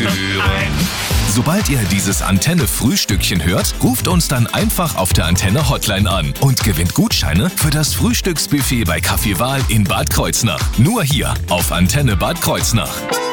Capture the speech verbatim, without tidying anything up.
Sobald ihr dieses Antenne-Frühstückchen hört, ruft uns dann einfach auf der Antenne-Hotline an und gewinnt Gutscheine für das Frühstücksbuffet bei Kaffee Wahl in Bad Kreuznach. Nur hier auf Antenne Bad Kreuznach.